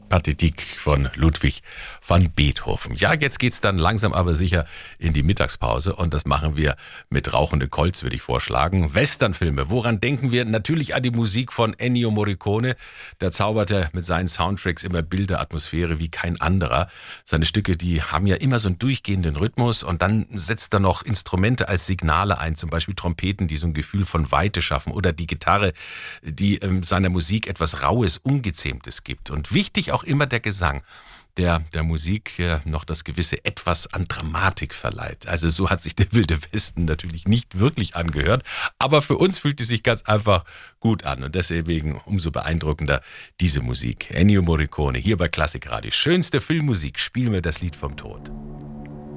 Pathetik von Ludwig van Beethoven. Ja, jetzt geht's dann langsam aber sicher in die Mittagspause und das machen wir mit Rauchende Colts, würde ich vorschlagen. Westernfilme, woran denken wir? Natürlich an die Musik von Ennio Morricone. Der zauberte mit seinen Soundtracks immer Bilder, Atmosphäre wie kein anderer. Seine Stücke, die haben ja immer so einen durchgehenden Rhythmus und dann setzt er noch Instrumente als Signale ein, zum Beispiel Trompeten, die so ein Gefühl von Weite schaffen oder die Gitarre, die seiner Musik etwas Raues, Ungezähmtes gibt. Und wichtig auch immer der Gesang, der Musik noch das gewisse Etwas an Dramatik verleiht. Also so hat sich der Wilde Westen natürlich nicht wirklich angehört, aber für uns fühlt es sich ganz einfach gut an und deswegen umso beeindruckender diese Musik. Ennio Morricone hier bei Klassikradio. Schönste Filmmusik, spiel mir das Lied vom Tod.